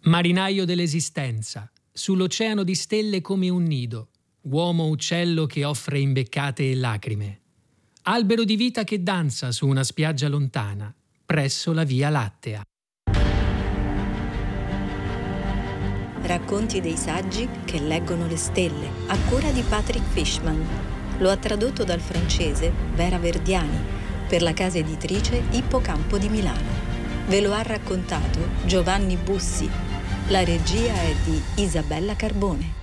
Marinaio dell'esistenza, sull'oceano di stelle come un nido, uomo uccello che offre imbeccate e lacrime, albero di vita che danza su una spiaggia lontana, presso la Via Lattea. Racconti dei saggi che leggono le stelle, a cura di Patrick Fishman. Lo ha tradotto dal francese Vera Verdiani per la casa editrice Ippocampo di Milano. Ve lo ha raccontato Giovanni Bussi. La regia è di Isabella Carbone.